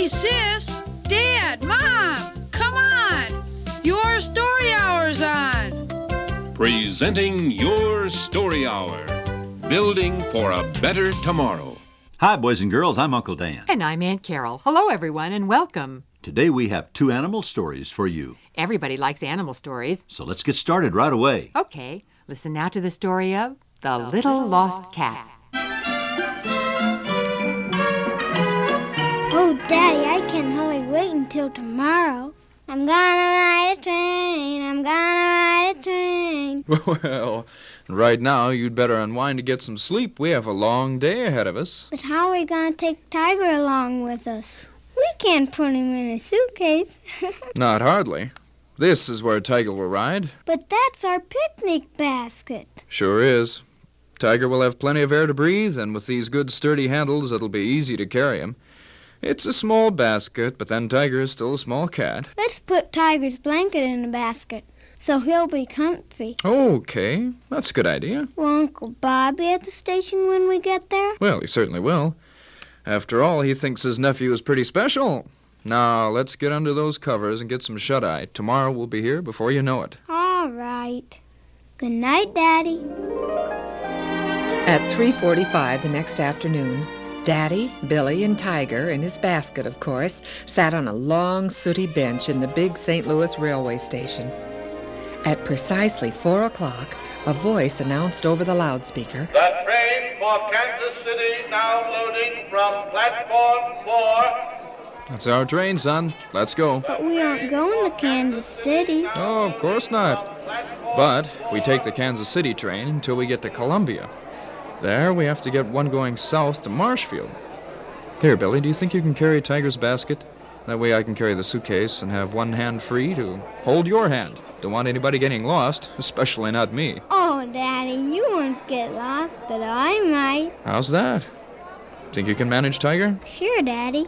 sis, Dad, Mom, come on! Your Story Hour's on! Presenting Your Story Hour, building for a better tomorrow. Hi, boys and girls. I'm Uncle Dan. And I'm Aunt Carol. Hello, everyone, and welcome. Today we have 2 animal stories for you. Everybody likes animal stories. So let's get started right away. Okay, listen now to the story of The Little Lost Cat. Oh, Daddy, I can't hardly wait until tomorrow. I'm gonna ride a train, I'm gonna ride a train. Well, right now you'd better unwind to get some sleep. We have a long day ahead of us. But how are we gonna take Tiger along with us? We can't put him in a suitcase. Not hardly. This is where Tiger will ride. But that's our picnic basket. Sure is. Tiger will have plenty of air to breathe, and with these good sturdy handles, it'll be easy to carry him. It's a small basket, but then Tiger is still a small cat. Let's put Tiger's blanket in the basket, so he'll be comfy. Okay, that's a good idea. Will Uncle Bob be at the station when we get there? Well, he certainly will. After all, he thinks his nephew is pretty special. Now, let's get under those covers and get some shut-eye. Tomorrow we'll be here before you know it. All right. Good night, Daddy. At 3:45 the next afternoon, Daddy, Billy, and Tiger, in his basket, of course, sat on a long, sooty bench in the big St. Louis railway station. At precisely 4 o'clock, a voice announced over the loudspeaker, "The train for Kansas City now loading from platform 4. That's our train, son. Let's go. But we aren't going to Kansas City. Oh, of course not. But we take the Kansas City train until we get to Columbia. There, we have to get one going south to Marshfield. Here, Billy, do you think you can carry Tiger's basket? That way I can carry the suitcase and have one hand free to hold your hand. Don't want anybody getting lost, especially not me. Oh, Daddy, you won't get lost, but I might. How's that? Think you can manage Tiger? Sure, Daddy.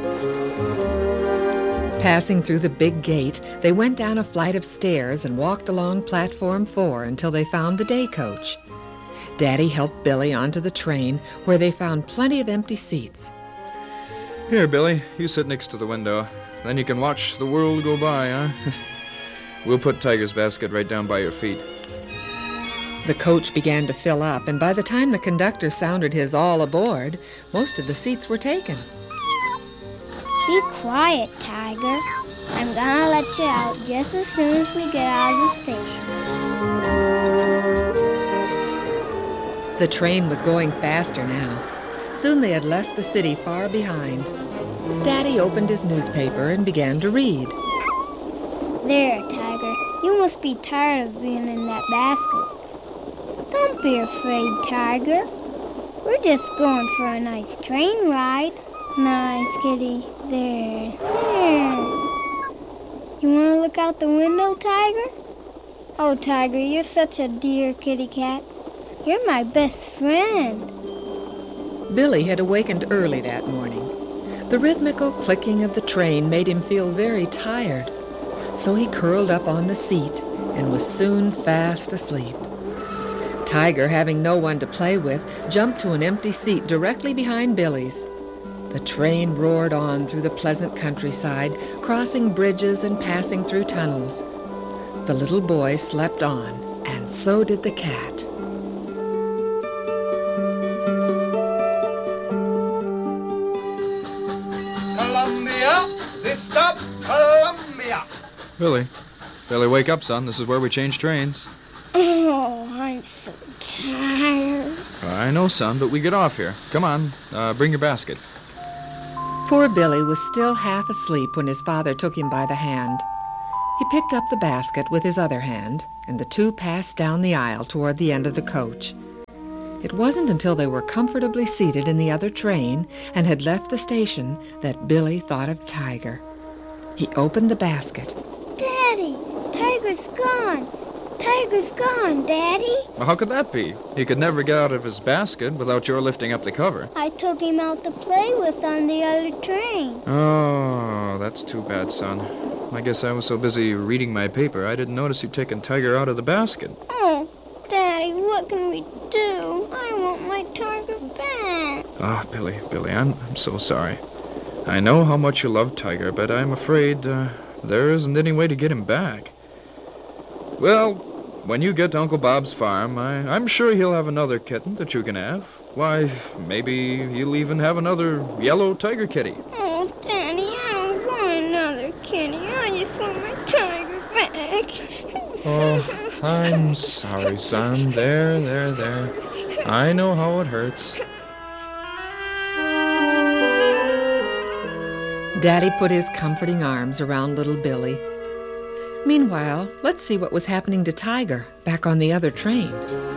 Passing through the big gate, they went down a flight of stairs and walked along platform 4 until they found the day coach. Daddy helped Billy onto the train, where they found plenty of empty seats. Here, Billy, you sit next to the window. Then you can watch the world go by, huh? We'll put Tiger's basket right down by your feet. The coach began to fill up, and by the time the conductor sounded his all aboard, most of the seats were taken. Be quiet, Tiger. I'm gonna let you out just as soon as we get out of the station. The train was going faster now. Soon they had left the city far behind. Daddy opened his newspaper and began to read. There, Tiger. You must be tired of being in that basket. Don't be afraid, Tiger. We're just going for a nice train ride. Nice, kitty. There. You want to look out the window, Tiger? Oh, Tiger, you're such a dear kitty cat. You're my best friend. Billy had awakened early that morning. The rhythmical clicking of the train made him feel very tired, so he curled up on the seat and was soon fast asleep. Tiger, having no one to play with, jumped to an empty seat directly behind Billy's. The train roared on through the pleasant countryside, crossing bridges and passing through tunnels. The little boy slept on, and so did the cat. Columbia! This stop, Columbia! Billy, wake up, son. This is where we change trains. Oh, I'm so tired. I know, son, but we get off here. Come on, bring your basket. Poor Billy was still half asleep when his father took him by the hand. He picked up the basket with his other hand, and the two passed down the aisle toward the end of the coach. It wasn't until they were comfortably seated in the other train and had left the station that Billy thought of Tiger. He opened the basket. Daddy, Tiger's gone. Tiger's gone, Daddy. Well, how could that be? He could never get out of his basket without your lifting up the cover. I took him out to play with on the other train. Oh, that's too bad, son. I guess I was so busy reading my paper, I didn't notice you'd taken Tiger out of the basket. Oh, Daddy, what can we do? I want my Tiger back. Ah, Billy, I'm so sorry. I know how much you love Tiger, but I'm afraid there isn't any way to get him back. Well, when you get to Uncle Bob's farm, I'm sure he'll have another kitten that you can have. Why, maybe he'll even have another yellow tiger kitty. Oh, Daddy, I don't want another kitty. I just want my tiger back. Oh, I'm sorry, son. There. I know how it hurts. Daddy put his comforting arms around little Billy. Meanwhile, let's see what was happening to Tiger back on the other train.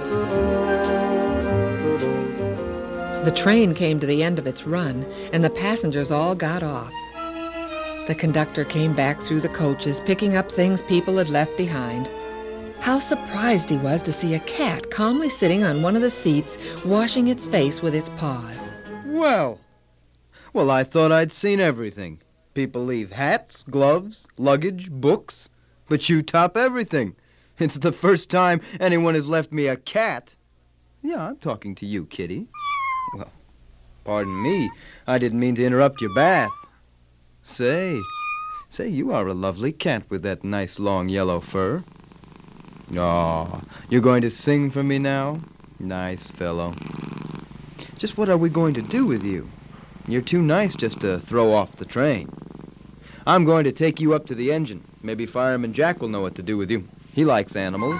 The train came to the end of its run, and the passengers all got off. The conductor came back through the coaches, picking up things people had left behind. How surprised he was to see a cat calmly sitting on one of the seats, washing its face with its paws. Well, I thought I'd seen everything. People leave hats, gloves, luggage, books. But you top everything. It's the first time anyone has left me a cat. Yeah, I'm talking to you, Kitty. Well, pardon me. I didn't mean to interrupt your bath. Say, you are a lovely cat with that nice long yellow fur. Aw, you're going to sing for me now? Nice fellow. Just what are we going to do with you? You're too nice just to throw off the train. I'm going to take you up to the engine. Maybe Fireman Jack will know what to do with you. He likes animals.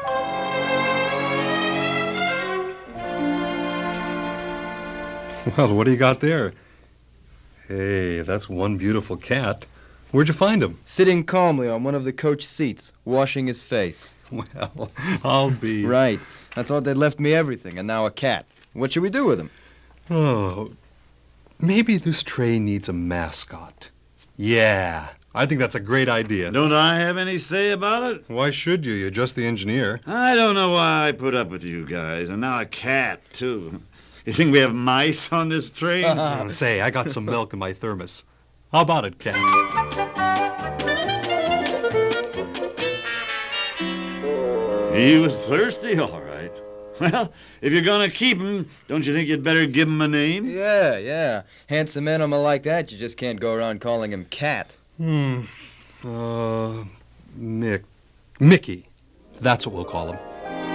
Well, what do you got there? Hey, that's one beautiful cat. Where'd you find him? Sitting calmly on one of the coach seats, washing his face. Well, I'll be... Right. I thought they'd left me everything, and now a cat. What should we do with him? Oh, maybe this train needs a mascot. Yeah, I think that's a great idea. Don't I have any say about it? Why should you? You're just the engineer. I don't know why I put up with you guys, and now a cat, too. You think we have mice on this train? Say, I got some milk in my thermos. How about it, cat? He was thirsty, all right. Well, if you're going to keep him, don't you think you'd better give him a name? Yeah. Handsome animal like that, you just can't go around calling him Cat. Mickey. That's what we'll call him.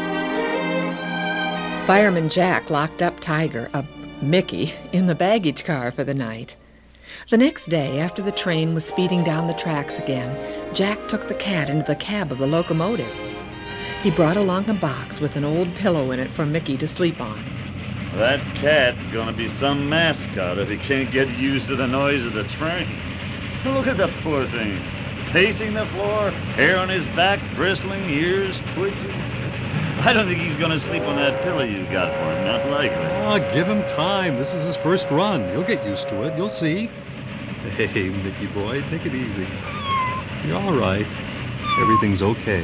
Fireman Jack locked up Tiger, Mickey, in the baggage car for the night. The next day, after the train was speeding down the tracks again, Jack took the cat into the cab of the locomotive. He brought along a box with an old pillow in it for Mickey to sleep on. That cat's gonna be some mascot if he can't get used to the noise of the train. Look at the poor thing. Pacing the floor, hair on his back bristling, ears twitching. I don't think he's gonna sleep on that pillow you got for him, not likely. Give him time. This is his first run. He'll get used to it. You'll see. Hey, Mickey boy, take it easy. You're all right. Everything's okay.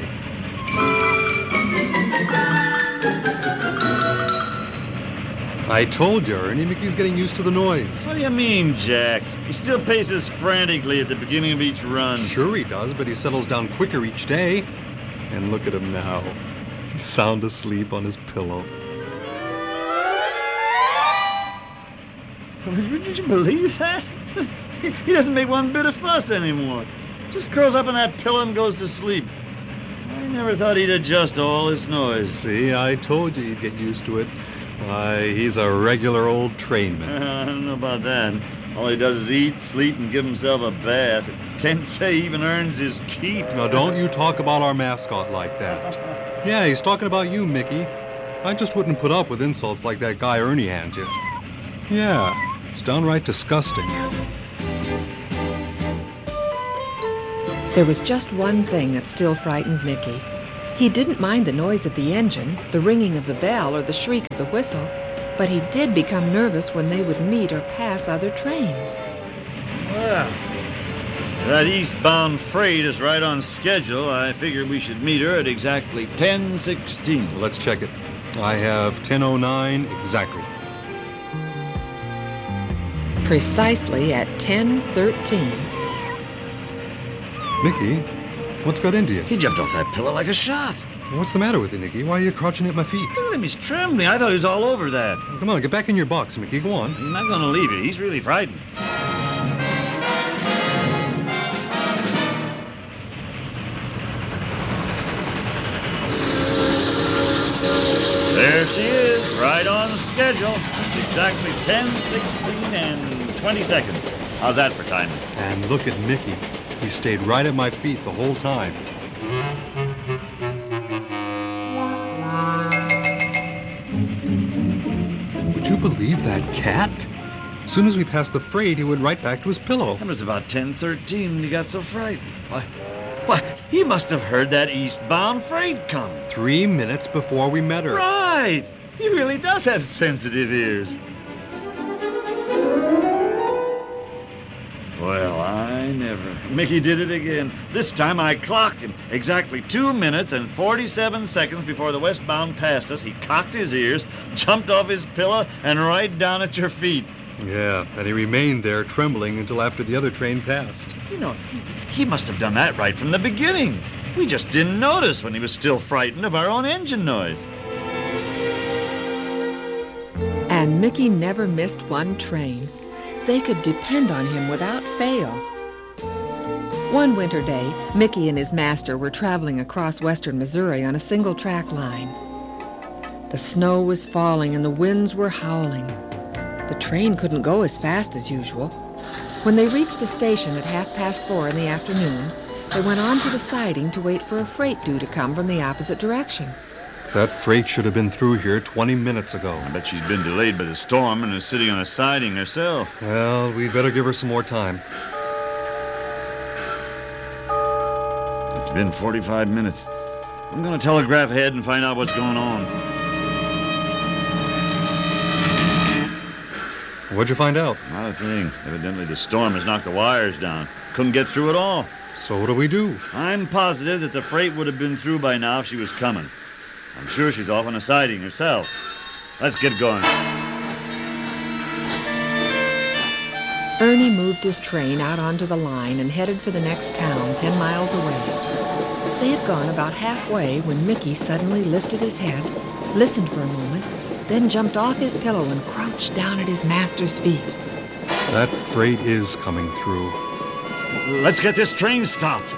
I told you, Ernie, Mickey's getting used to the noise. What do you mean, Jack? He still paces frantically at the beginning of each run. Sure he does, but he settles down quicker each day. And look at him now. He's sound asleep on his pillow. Did you believe that? He doesn't make one bit of fuss anymore. Just curls up in that pillow and goes to sleep. I never thought he'd adjust to all this noise. See, I told you he'd get used to it. Why, he's a regular old trainman. I don't know about that. All he does is eat, sleep, and give himself a bath. Can't say he even earns his keep. Now, don't you talk about our mascot like that. Yeah, he's talking about you, Mickey. I just wouldn't put up with insults like that guy Ernie hands you. Yeah, it's downright disgusting. There was just one thing that still frightened Mickey. He didn't mind the noise of the engine, the ringing of the bell, or the shriek of the whistle, but he did become nervous when they would meet or pass other trains. Well, that eastbound freight is right on schedule. I figured we should meet her at exactly 10:16. Let's check it. I have 10:09 exactly. Precisely at 10:13. Mickey, what's got into you? He jumped off that pillow like a shot. What's the matter with you, Nicky? Why are you crouching at my feet? Look at him, he's trembling. I thought he was all over that. Come on, get back in your box, Mickey. Go on. He's not going to leave you. He's really frightened. schedule. It's exactly 10, 16, and 20 seconds. How's that for timing? And look at Mickey. He stayed right at my feet the whole time. Would you believe that cat? As soon as we passed the freight, he went right back to his pillow. It was about 10:13 and he got so frightened. Why, he must have heard that eastbound freight come. 3 minutes before we met her. Right! He really does have sensitive ears. Well, I never. Mickey did it again. This time I clocked him. Exactly 2 minutes and 47 seconds before the westbound passed us, he cocked his ears, jumped off his pillow, and right down at your feet. Yeah, and he remained there trembling until after the other train passed. You know, he must have done that right from the beginning. We just didn't notice when he was still frightened of our own engine noise. And Mickey never missed one train. They could depend on him without fail. One winter day, Mickey and his master were traveling across western Missouri on a single-track line. The snow was falling and the winds were howling. The train couldn't go as fast as usual. When they reached a station at 4:30 in the afternoon, they went on to the siding to wait for a freight due to come from the opposite direction. That freight should have been through here 20 minutes ago. I bet she's been delayed by the storm and is sitting on a siding herself. Well, we'd better give her some more time. It's been 45 minutes. I'm going to telegraph ahead and find out what's going on. What'd you find out? Not a thing. Evidently the storm has knocked the wires down. Couldn't get through at all. So what do we do? I'm positive that the freight would have been through by now if she was coming. I'm sure she's off on a siding herself. Let's get going. Ernie moved his train out onto the line and headed for the next town 10 miles away. They had gone about halfway when Mickey suddenly lifted his head, listened for a moment, then jumped off his pillow and crouched down at his master's feet. That freight is coming through. Let's get this train stopped.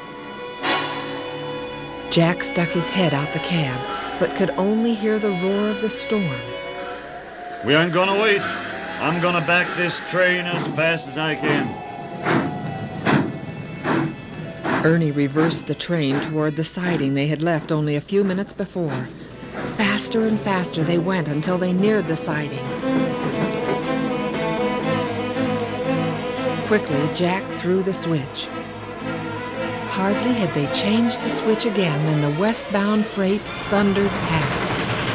Jack stuck his head out the cab, but could only hear the roar of the storm. We aren't going to wait. I'm going to back this train as fast as I can. Ernie reversed the train toward the siding they had left only a few minutes before. Faster and faster they went until they neared the siding. Quickly, Jack threw the switch. Hardly had they changed the switch again than the westbound freight thundered past.